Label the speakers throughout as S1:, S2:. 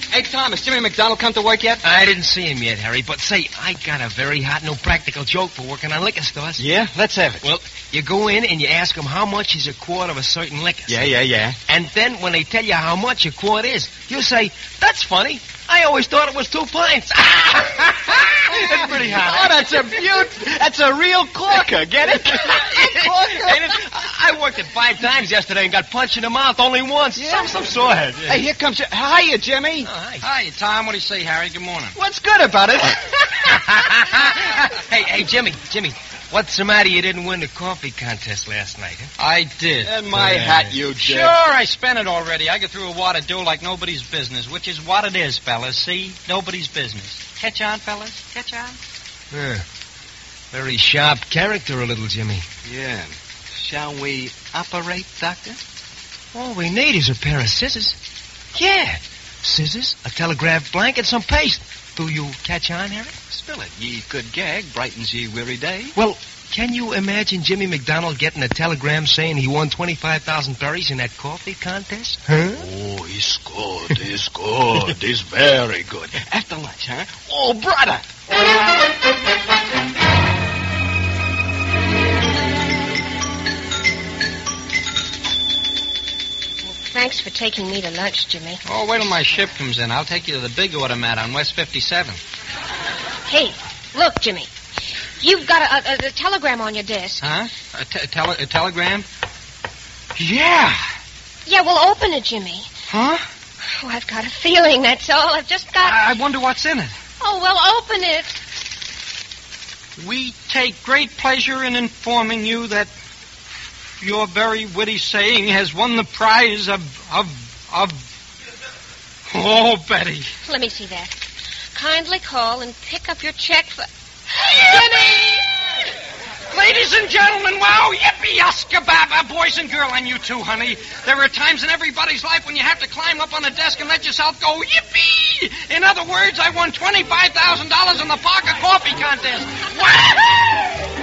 S1: Hey, Tom, has Jimmy McDonald come to work yet?
S2: I didn't see him yet, Harry, but say, I got a very hot, no practical joke for working on liquor stores.
S1: Yeah? Let's have it.
S2: Well, you go in and you ask them how much is a quart of a certain liquor.
S1: Yeah.
S2: And then when they tell you how much a quart is, you say, that's funny. I always thought it was 2 pints. That's pretty hot.
S1: Oh, that's a beaut. That's a real corker. Get it?
S2: Corker. I worked it 5 times yesterday and got punched in the mouth only once.
S1: Yeah.
S2: Some sorehead. Yeah.
S1: Hey, here comes... Hiya, Jimmy.
S2: Oh, hi.
S3: Hi, Tom. What do you say, Harry? Good morning.
S1: What's good about it?
S2: Hey, Jimmy. What's the matter? You didn't win the coffee contest last night, huh?
S3: I did.
S1: And my hat, you
S3: Sure,
S1: did.
S3: I spent it already. I get through a wad of dough like nobody's business, which is what it is, fellas. See? Nobody's business. Catch on, fellas? Catch on?
S2: Yeah. Very sharp character, a little Jimmy.
S1: Yeah. Shall we operate, Doctor?
S2: All we need is a pair of scissors. Yeah. Scissors, a telegraph blanket, some paste. Do you catch on, Harry?
S1: Spill it. Ye good gag brightens ye weary day.
S2: Well, can you imagine Jimmy McDonald getting a telegram saying he won 25,000 berries in that coffee contest? Huh?
S1: Oh, he's good. He's good. He's very good. After lunch, huh? Oh, brother.
S4: Thanks for taking me to lunch, Jimmy.
S3: Oh, wait till my ship comes in. I'll take you to the big automat on West 57.
S4: Hey, look, Jimmy. You've got a telegram on your desk.
S3: Huh? A telegram?
S1: Yeah.
S4: Yeah, well, open it, Jimmy.
S3: Huh?
S4: Oh, I've got a feeling, that's all. I've just got...
S3: I wonder what's in it.
S4: Oh, well, open it.
S3: We take great pleasure in informing you that your very witty saying has won the prize of... Oh, Betty.
S4: Let me see that. Kindly call and pick up your check for... Jimmy!
S3: Ladies and gentlemen, wow, yippee, Oscar Baba, boys and girls, and you too, honey. There are times in everybody's life when you have to climb up on a desk and let yourself go, yippee! In other words, I won $25,000 in the Parker Coffee Contest. Wahoo!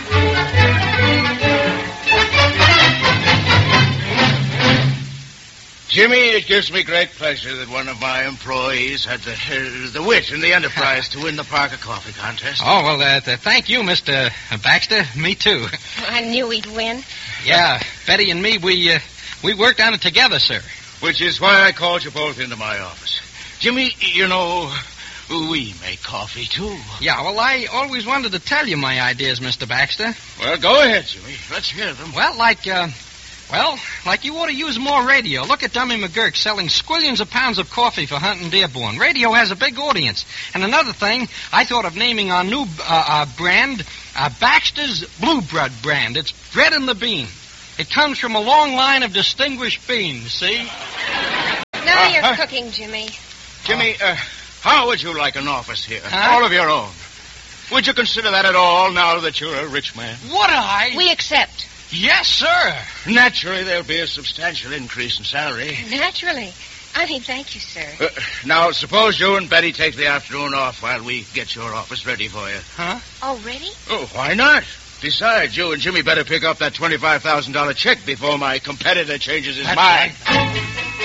S5: Jimmy, it gives me great pleasure that one of my employees had the wit and the enterprise to win the Parker Coffee Contest.
S3: Oh, well, thank you, Mr. Baxter. Me too.
S4: I knew he'd win.
S3: Yeah, Betty and me, we worked on it together, sir.
S5: Which is why I called you both into my office. Jimmy, you know, we make coffee, too.
S3: Yeah, well, I always wanted to tell you my ideas, Mr. Baxter.
S5: Well, go ahead, Jimmy. Let's hear them.
S3: Well, like you ought to use more radio. Look at Dummy McGurk selling squillions of pounds of coffee for Hunt and Dearborn. Radio has a big audience. And another thing, I thought of naming our new brand Baxter's Blue Blood brand. It's bread in the bean. It comes from a long line of distinguished beans, see?
S4: Now you're cooking, Jimmy.
S5: Jimmy, how would you like an office here?
S3: Huh?
S5: All of your own. Would you consider that at all now that you're a rich man?
S3: Would I?
S4: We accept.
S3: Yes, sir.
S5: Naturally, there'll be a substantial increase in salary.
S4: Naturally. I mean, thank you, sir.
S5: Now, suppose you and Betty take the afternoon off while we get your office ready for you.
S3: Huh?
S4: Already?
S5: Oh, why not? Besides, you and Jimmy better pick up that $25,000 check before my competitor changes his mind.
S3: Right.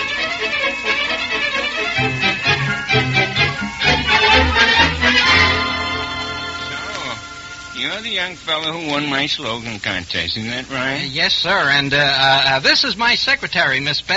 S6: You're the young fellow who won my slogan contest, isn't that right?
S3: Yes, sir. And this is my secretary, Miss Betty.